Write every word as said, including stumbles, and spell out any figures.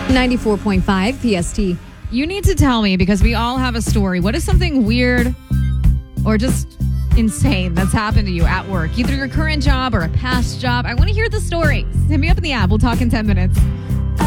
ninety-four point five P S T. You need to tell me, because we all have a story. What is something weird or just insane that's happened to you at work? Either your current job or a past job. I want to hear the stories. Hit me up in the app. We'll talk in ten minutes.